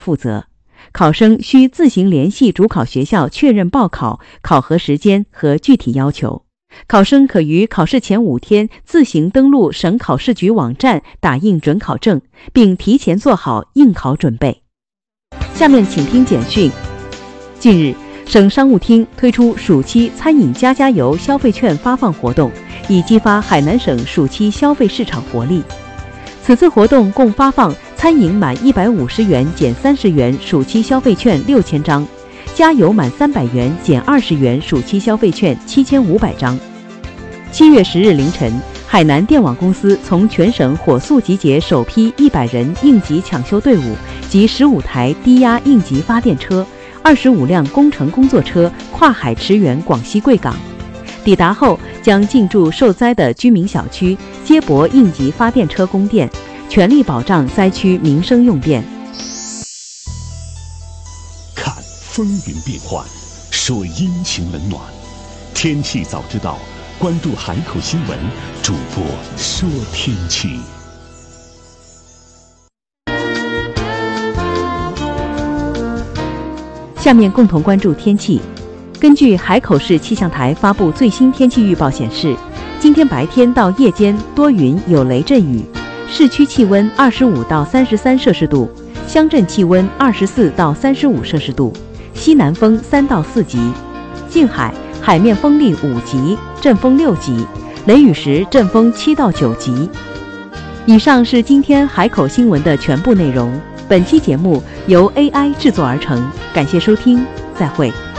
负责。考生需自行联系主考学校确认报考、考核时间和具体要求。考生可于考试前5天自行登录省考试局网站打印准考证，并提前做好应考准备。下面请听简讯。近日，省商务厅推出暑期餐饮加加油消费券发放活动，以激发海南省暑期消费市场活力。此次活动共发放餐饮满150元减30元暑期消费券6000张，加油满300元减20元暑期消费券7500张。7月10日凌晨，海南电网公司从全省火速集结首批100人应急抢修队伍及15台低压应急发电车、25辆工程工作车跨海驰援广西贵港。抵达后，将进驻受灾的居民小区，接驳应急发电车供电，全力保障灾区民生用电。 看风云变幻，说阴晴冷暖，天气早知道，关注海口新闻，主播说天气。 下面共同关注天气。根据海口市气象台发布最新天气预报显示，今天白天到夜间多云有雷阵雨，市区气温25到33摄氏度，乡镇气温24到35摄氏度，西南风3到4级。近海海面风力5级，阵风6级，雷雨时阵风7到9级。以上是今天海口新闻的全部内容。本期节目由 AI 制作而成，感谢收听，再会。